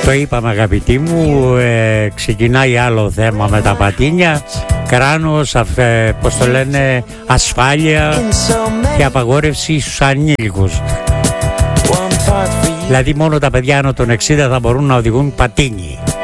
Το είπαμε αγαπητοί μου, ξεκινάει άλλο θέμα με τα πατίνια. Κράνος, πώς το λένε, ασφάλεια και απαγόρευση στους ανήλικους. Δηλαδή μόνο τα παιδιά άνω των 60 θα μπορούν να οδηγούν πατίνι.